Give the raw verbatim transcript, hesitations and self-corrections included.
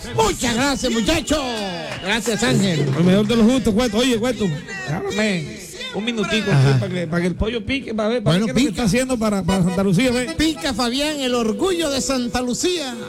Muchas gracias, muchachos. Gracias, Ángel. El mejor de los justos, Cueto. Oye, Cueto, déjame un minutico aquí para que, para que el pollo pique, para ver, para Bueno, ver qué es lo que está haciendo para, para Santa Lucía. Ve. Pica Fabián, el orgullo de Santa Lucía.